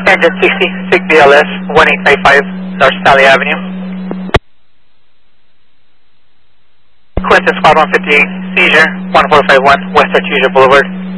Engine 60, SIG BLS 1855 North Sally Avenue. Quinton Squad 158, seizure 1451 West Artesia Boulevard.